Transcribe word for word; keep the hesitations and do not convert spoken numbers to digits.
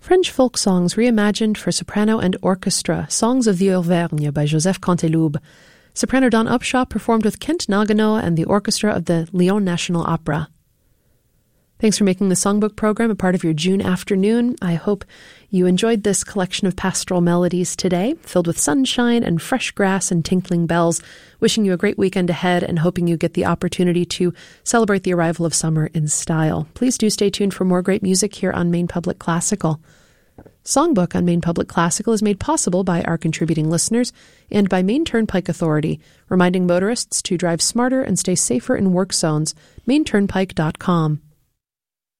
French folk songs reimagined for soprano and orchestra, Songs of the Auvergne by Joseph Canteloube. Soprano Dawn Upshaw performed with Kent Nagano and the orchestra of the Lyon National Opera. Thanks for making the Songbook program a part of your June afternoon. I hope you enjoyed this collection of pastoral melodies today, filled with sunshine and fresh grass and tinkling bells. Wishing you a great weekend ahead and hoping you get the opportunity to celebrate the arrival of summer in style. Please do stay tuned for more great music here on Maine Public Classical. Songbook on Maine Public Classical is made possible by our contributing listeners and by Maine Turnpike Authority, reminding motorists to drive smarter and stay safer in work zones. maine turnpike dot com.